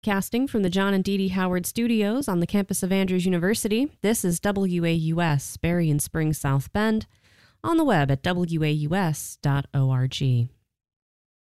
Casting from the John and Dee Dee Howard Studios on the campus of Andrews University, this is WAUS, Berrien Springs, South Bend, on the web at waus.org.